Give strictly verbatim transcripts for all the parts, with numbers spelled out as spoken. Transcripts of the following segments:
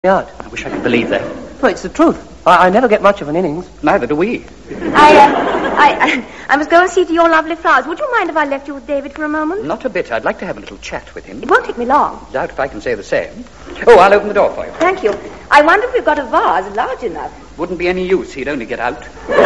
Out. I wish I could believe that. Well, it's the truth. I, I never get much of an innings. Neither do we. I, uh, I, I, I was going to see to your lovely flowers. Would you mind if I left you with David for a moment? Not a bit. I'd like to have a little chat with him. It won't take me long. Doubt if I can say the same. Oh, I'll open the door for you. Thank you. I wonder if we've got a vase large enough. Wouldn't be any use. He'd only get out.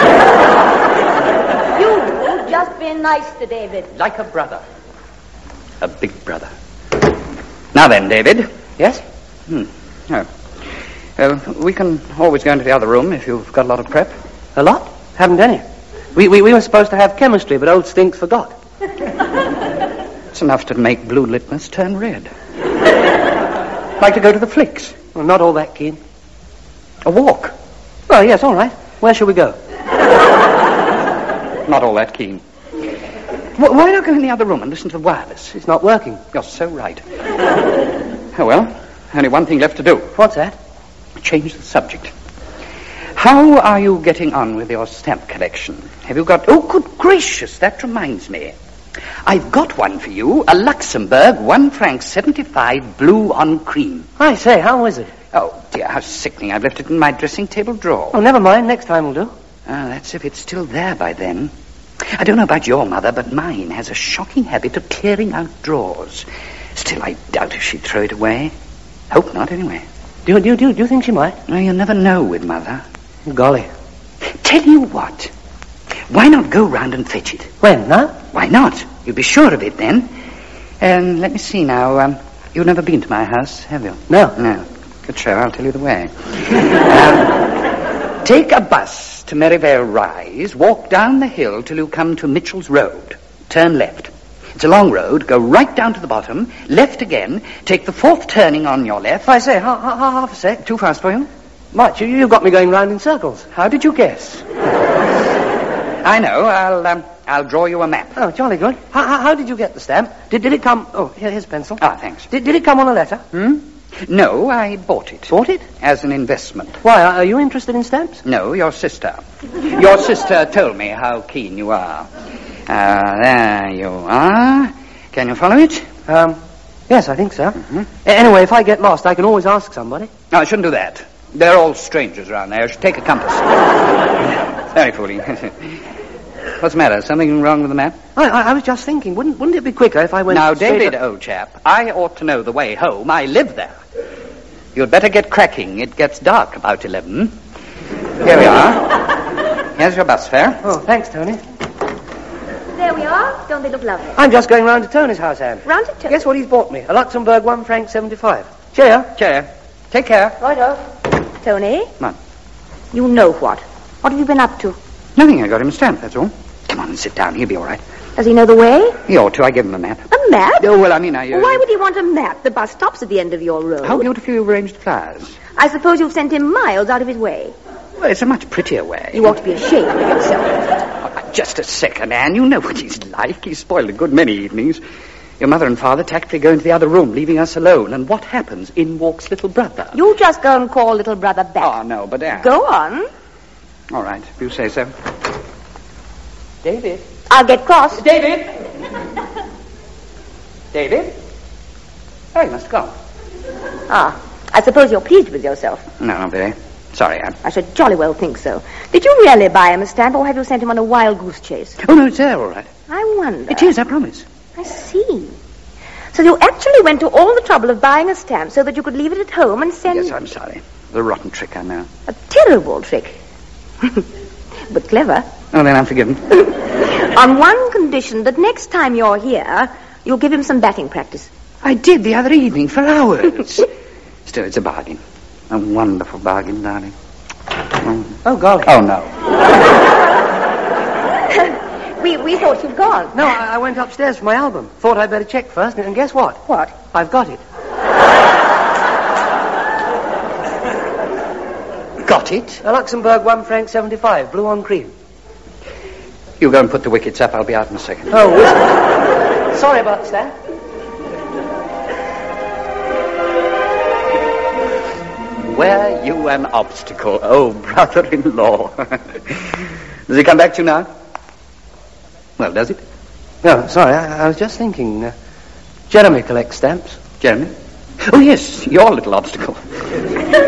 You just been nice to David. Like a brother. A big brother. Now then, David. Yes? Hmm. Oh. Well, we can always go into the other room if you've got a lot of prep. A lot? Haven't any. We, we, we were supposed to have chemistry, but old Stinks forgot. It's enough to make blue litmus turn red. Like to go to the flicks? Well, not all that keen. A walk? Well, yes, all right. Where shall we go? Not all that keen. W- why not go in the other room and listen to the wireless? It's not working. You're so right. Oh, well, only one thing left to do. What's that? Change the subject. How are you getting on with your stamp collection? Have you got... Oh, good gracious, that reminds me. I've got one for you, a Luxembourg, one franc seventy-five, blue on cream. I say, how is it? Oh, dear, how sickening. I've left it in my dressing table drawer. Oh, never mind. Next time will do. Ah, that's if it's still there by then. I don't know about your mother, but mine has a shocking habit of clearing out drawers. Still, I doubt if she'd throw it away. Hope not, anyway. Do you, do you, do you, do you think she might? Well, you never know with Mother. Golly. Tell you what. Why not go round and fetch it? When, now? Why not? You'll be sure of it then. Um, let me see now. Um, you've never been to my house, have you? No. No. Good show. I'll tell you the way. um, take a bus to Merivale Rise, walk down the hill till you come to Mitchell's Road. Turn left. It's a long road. Go right down to the bottom, left again, take the fourth turning on your left. I say, ha, ha, ha, half a sec. Too fast for you? Much. You, you've got me going round in circles. How did you guess? I know. I'll um, I'll draw you a map. Oh, jolly good. How, how, how did you get the stamp? Did did it come... Oh, here, here's a pencil. Ah, thanks. Did, did it come on a letter? Hmm? No, I bought it. Bought it? As an investment. Why, are, are you interested in stamps? No, your sister. Your sister told me how keen you are. Ah, uh, there you are. Can you follow it? Um, yes, I think so. Mm-hmm. Anyway, if I get lost, I can always ask somebody. No, I shouldn't do that. They're all strangers around there. I should take a compass. Very fooling. What's the matter? Something wrong with the map? I, I, I was just thinking, wouldn't wouldn't it be quicker if I went... Now, straight David, up... old chap, I ought to know the way home. I live there. You'd better get cracking. It gets dark about eleven. Here we are. Here's your bus fare. Oh, thanks, Tony. There we are. Don't they look lovely? I'm just going round to Tony's house, Anne. Round to Tony? Guess what he's bought me? A Luxembourg one franc seventy-five. Cheerio. Cheerio. Take care. Righto. Tony? Come on. You know what? What have you been up to? Nothing. I got him a stamp, that's all. Come on and sit down. He'll be all right. Does he know the way? He ought to. I give him a map. A map? Oh, well, I mean, I... Uh, well, why would he want a map? The bus stops at the end of your road. How beautifully you've arranged the flowers. I suppose you've sent him miles out of his way. Well, it's a much prettier way. You ought to be ashamed of yourself. Oh, just a second, Anne. You know what he's like. He's spoiled a good many evenings. Your mother and father tactfully go into the other room, leaving us alone. And what happens? In walks little brother. You just go and call little brother back. Oh, no, but Anne... Go on. All right, if you say so. David? I'll get cross. David? David? Oh, he must have gone. Ah, I suppose you're pleased with yourself. No, not very. Sorry, Anne. I should jolly well think so. Did you really buy him a stamp, or have you sent him on a wild goose chase? Oh, no, it's there, all right. I wonder. It is, I promise. I see. So you actually went to all the trouble of buying a stamp so that you could leave it at home and send... Yes, I'm sorry. The rotten trick, I know. A terrible trick. But clever. Oh, then I'm forgiven. On one condition, that next time you're here, you'll give him some batting practice. I did the other evening for hours. Still, it's a bargain. A wonderful bargain, darling. Oh, oh golly. Oh, no. we we thought you'd gone. No, I, I went upstairs for my album. Thought I'd better check first, and guess what? What? I've got it. Got it? A Luxembourg one franc seventy-five, blue on cream. You go and put the wickets up. I'll be out in a second. Oh, whistle. Sorry about that. Were you an obstacle, oh brother-in-law? Does he come back to you now? Well, does it? No, sorry, I, I was just thinking. Uh, Jeremy collects stamps. Jeremy? Oh, yes, your little obstacle.